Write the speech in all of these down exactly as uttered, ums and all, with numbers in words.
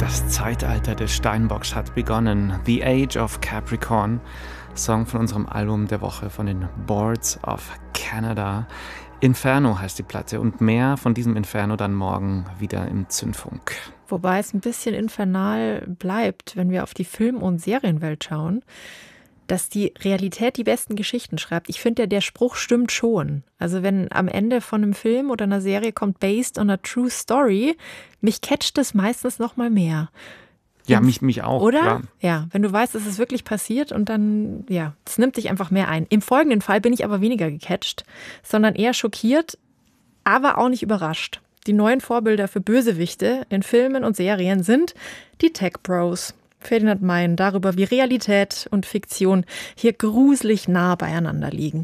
Das Zeitalter des Steinbocks hat begonnen. The Age of Capricorn. Song von unserem Album der Woche von den Boards of Canada. Inferno heißt die Platte und mehr von diesem Inferno dann morgen wieder im Zündfunk. Wobei es ein bisschen infernal bleibt, wenn wir auf die Film- und Serienwelt schauen, dass die Realität die besten Geschichten schreibt. Ich finde ja, der Spruch stimmt schon. Also wenn am Ende von einem Film oder einer Serie kommt based on a true story, mich catcht es meistens noch mal mehr. Ja, mich, mich auch. Oder? Klar. Ja, wenn du weißt, es ist wirklich passiert und dann, ja, es nimmt dich einfach mehr ein. Im folgenden Fall bin ich aber weniger gecatcht, sondern eher schockiert, aber auch nicht überrascht. Die neuen Vorbilder für Bösewichte in Filmen und Serien sind die Tech Bros. Ferdinand Mein darüber, wie Realität und Fiktion hier gruselig nah beieinander liegen.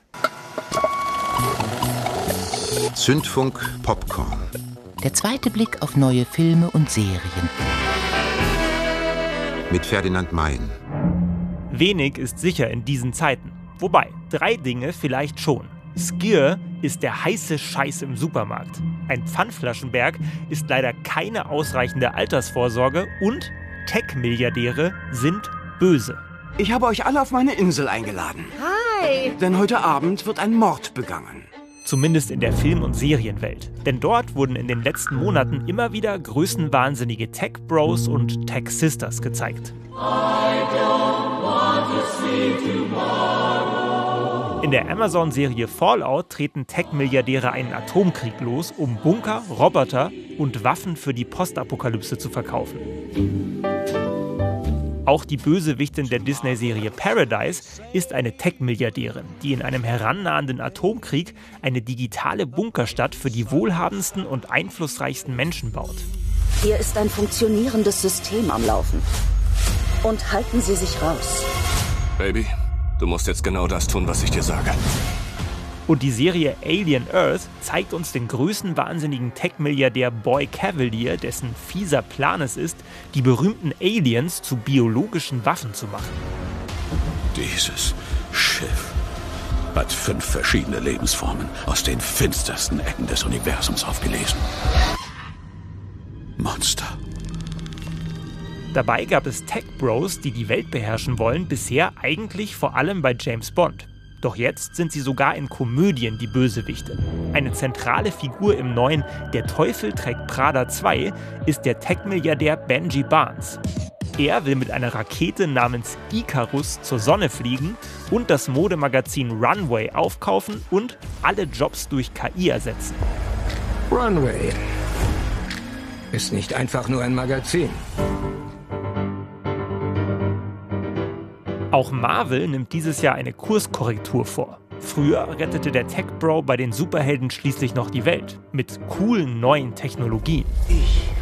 Zündfunk Popcorn. Der zweite Blick auf neue Filme und Serien. Mit Ferdinand Mein. Wenig ist sicher in diesen Zeiten. Wobei, drei Dinge vielleicht schon. Skier ist der heiße Scheiß im Supermarkt. Ein Pfandflaschenberg ist leider keine ausreichende Altersvorsorge und Tech-Milliardäre sind böse. Ich habe euch alle auf meine Insel eingeladen. Hi! Denn heute Abend wird ein Mord begangen. Zumindest in der Film- und Serienwelt. Denn dort wurden in den letzten Monaten immer wieder größenwahnsinnige Tech-Bros und Tech-Sisters gezeigt. In der Amazon-Serie Fallout treten Tech-Milliardäre einen Atomkrieg los, um Bunker, Roboter und Waffen für die Postapokalypse zu verkaufen. Auch die Bösewichtin der Disney-Serie Paradise ist eine Tech-Milliardärin, die in einem herannahenden Atomkrieg eine digitale Bunkerstadt für die wohlhabendsten und einflussreichsten Menschen baut. Hier ist ein funktionierendes System am Laufen. Und halten Sie sich raus. Baby, du musst jetzt genau das tun, was ich dir sage. Und die Serie Alien Earth zeigt uns den größenwahnsinnigen Tech-Milliardär Boy Cavalier, dessen fieser Plan es ist, die berühmten Aliens zu biologischen Waffen zu machen. Dieses Schiff hat fünf verschiedene Lebensformen aus den finstersten Ecken des Universums aufgelesen. Monster. Dabei gab es Tech-Bros, die die Welt beherrschen wollen, bisher eigentlich vor allem bei James Bond. Doch jetzt sind sie sogar in Komödien die Bösewichte. Eine zentrale Figur im neuen Der Teufel trägt Prada zwei ist der Tech-Milliardär Benji Barnes. Er will mit einer Rakete namens Icarus zur Sonne fliegen und das Modemagazin Runway aufkaufen und alle Jobs durch K I ersetzen. Runway ist nicht einfach nur ein Magazin. Auch Marvel nimmt dieses Jahr eine Kurskorrektur vor. Früher rettete der Tech-Bro bei den Superhelden schließlich noch die Welt. Mit coolen neuen Technologien. Ich